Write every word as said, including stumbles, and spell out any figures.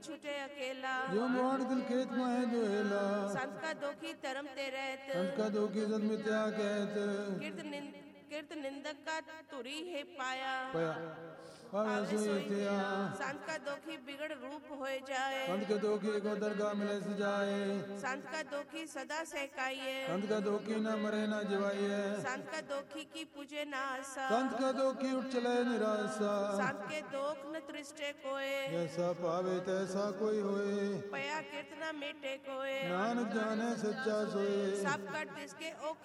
छूटे अकेला, जो मोहन दिल खेत में है जो हेला, संत का दोखी धर्म ते रहत, संत का दोखी सत मिथ्या कहत, कीर्त निंद कीर्त निंदक का तुरी है पाया, पाया पावे सोई थिया, संत का दोखी बिगड़ रूप हो जाए, संत के दोखी को दरगाह मिले सजाए, संत का दोखी सदा सहकाइए, संत का दोखी न मरे न जिवाइए, संत का दोखी की पूजे ना आशा, संत का दोखी उठ चले निराशा, संत के दोख न तृष्टे कोय, जैसा पावे तैसा कोई होए, पया कीर्तना मेटे कोय, नानक जाने सच्चा सोए। सब कर तिसके ओ